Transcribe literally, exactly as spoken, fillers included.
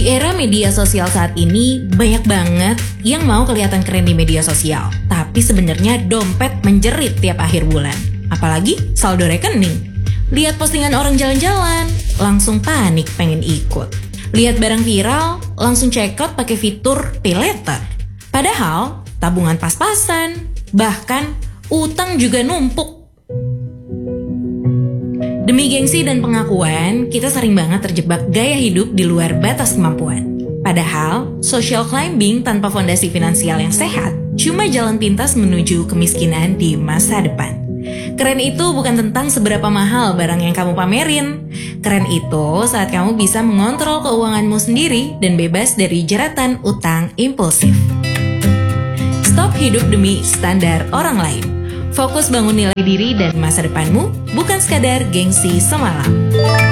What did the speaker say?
Di era media sosial saat ini, banyak banget yang mau kelihatan keren di media sosial. Tapi sebenarnya dompet menjerit tiap akhir bulan. Apalagi saldo rekening. Lihat postingan orang jalan-jalan, langsung panik pengen ikut. Lihat barang viral, langsung check out pakai fitur pay later. Padahal tabungan pas-pasan, bahkan utang juga numpuk. Demi gengsi dan pengakuan, kita sering banget terjebak gaya hidup di luar batas kemampuan. Padahal, social climbing tanpa fondasi finansial yang sehat cuma jalan pintas menuju kemiskinan di masa depan. Keren itu bukan tentang seberapa mahal barang yang kamu pamerin. Keren itu saat kamu bisa mengontrol keuanganmu sendiri dan bebas dari jeratan utang impulsif. Stop hidup demi standar orang lain. Fokus bangun nilai diri dan masa depanmu, bukan sekadar gengsi semalam.